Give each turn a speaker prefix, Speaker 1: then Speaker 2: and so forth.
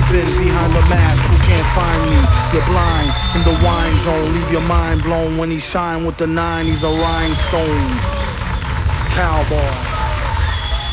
Speaker 1: been behind the mask, who can't find me? You're blind in the wine zone, leave your mind blown when he shine with the nine, he's a rhinestone cowboy.